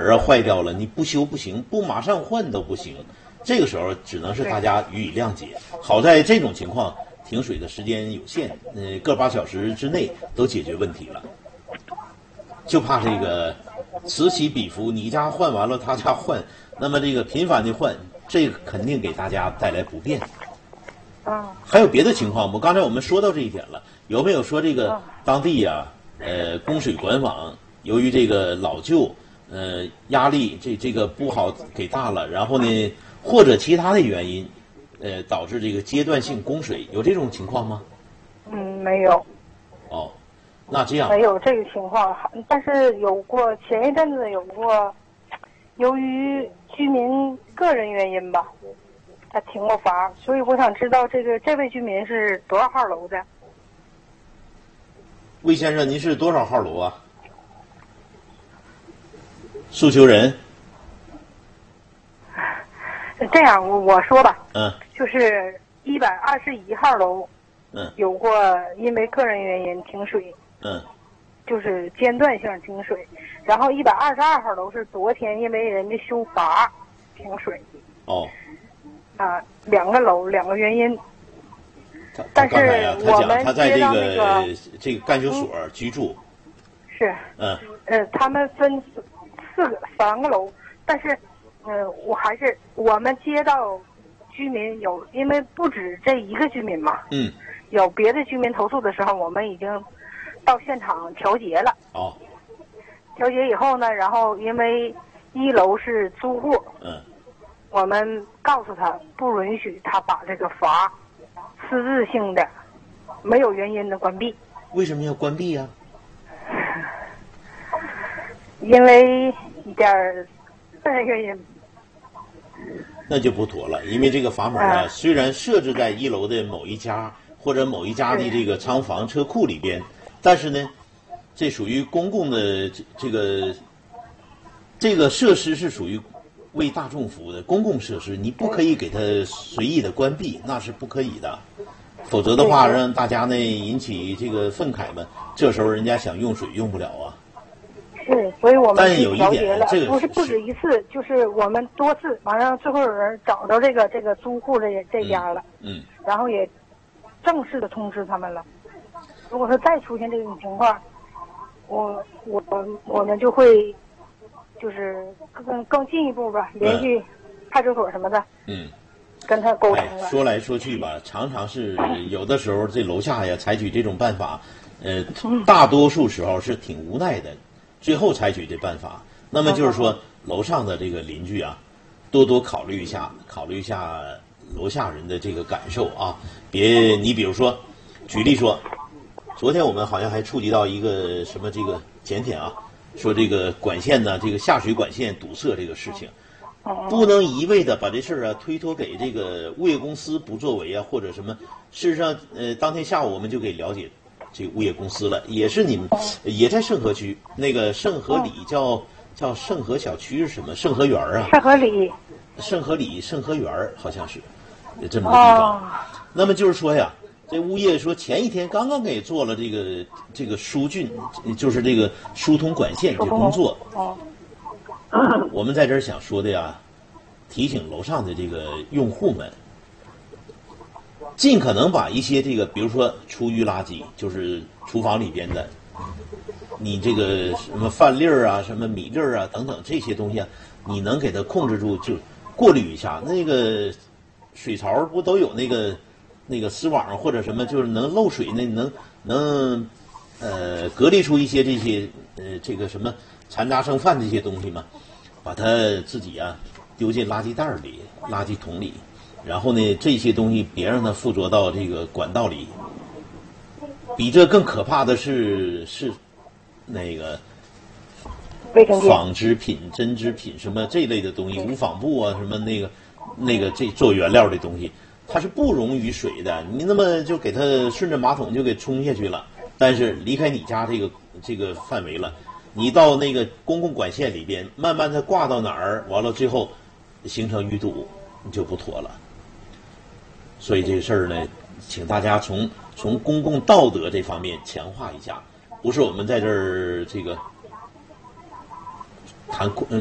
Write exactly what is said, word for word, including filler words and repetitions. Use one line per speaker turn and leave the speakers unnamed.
门啊坏掉了，你不修不行，不马上换都不行。这个时候只能是大家予以谅解。好在这种情况停水的时间有限，呃，个把小时之内都解决问题了。就怕这个此起彼伏，你家换完了他家换，那么这个频繁的换，这个肯定给大家带来不便。
嗯，
还有别的情况吗？刚才我们说到这一点了，有没有说这个当地呀、啊，呃，供水管网由于这个老旧，呃，压力这这个不好给大了，然后呢，或者其他的原因，呃，导致这个阶段性供水，有这种情况吗？
嗯，没有。
哦，那这样
没有这个情况，但是有过前一阵子有过，由于居民个人原因吧，他停过阀，所以我想知道这个这位居民是多少号楼的？
魏先生，您是多少号楼啊？诉求人。
这样我我说吧，
嗯，
就是一百二十一号楼，
嗯，
有过因为个人原因停水，
嗯，
就是间断性停水，然后一百二十二号楼是昨天因为人家修阀停水。
哦，
啊，两个楼两个原因。
他
但是
刚才呀、他
我们
讲他在这
接到
个、
那个
这个干休所居住。
是，
嗯，
呃，他们分四四个三个楼，但是，呃，我还是我们接到居民有，因为不止这一个居民嘛，
嗯，
有别的居民投诉的时候，我们已经到现场调节了。
哦，
调节以后呢，然后因为一楼是租户，
嗯，
我们告诉他不允许他把这个阀私自性的、没有原因的关闭。
为什么要关闭呀、
因为一点儿个人原因。
那就不妥了，因为这个阀门啊，
啊
虽然设置在一楼的某一家或者某一家的这个仓房车库里边，但是呢，这属于公共的这这个这个设施是属于为大众服务的公共设施，你不可以给它随意的关闭，那是不可以的。否则的话，让大家呢引起这个愤慨嘛，这时候人家想用水用不了啊。
是，所以我们
但有一点
调节了，
这个
不是不止一次，就是我们多次，完了最后有人找着这个这个租户这这家了，
嗯，
然后也正式的通知他们了。如果说再出现这种情况，我我我们就会就是更更进一步吧，联系派出所什么的，
嗯，
跟他沟通
哎，
了。
说来说去吧，常常是有的时候这楼下呀采取这种办法，呃，大多数时候是挺无奈的，最后采取这办法。那么就是说，楼上的这个邻居啊，多多考虑一下，考虑一下楼下人的这个感受啊，别你比如说，举例说，昨天我们好像还触及到一个什么这个前天啊，说这个管线呢，这个下水管线堵塞这个事情。不能一味的把这事儿啊推脱给这个物业公司不作为啊，或者什么。事实上，呃，当天下午我们就给了解这个物业公司了，也是你们，也在盛和区那个盛和里叫叫盛和小区是什么？盛和园啊？
盛和里。
盛和里、盛和园好像是有这么个地方。
哦、
那么就是说呀，这物业说前一天刚刚给做了这个这个疏浚，就是这个疏通管线这工作。
哦。
我们在这儿想说的呀，提醒楼上的这个用户们，尽可能把一些这个，比如说厨余垃圾，就是厨房里边的，你这个什么饭粒儿啊、什么米粒儿啊等等这些东西啊，你能给它控制住，就过滤一下。那个水槽不都有那个那个丝网或者什么，就是能漏水那能能呃隔离出一些这些呃这个什么残渣剩饭这些东西吗？把它自己啊丢进垃圾袋里、垃圾桶里，然后呢，这些东西别让它附着到这个管道里。比这更可怕的是是那个纺织品、针织品什么这类的东西，无纺布啊，什么那个那个这做原料的东西，它是不溶于水的。你那么就给它顺着马桶就给冲下去了，但是离开你家这个这个范围了。你到那个公共管线里边，慢慢的挂到哪儿，完了最后形成淤堵，你就不妥了。所以这个事儿呢，请大家从从公共道德这方面强化一下，不是我们在这儿这个谈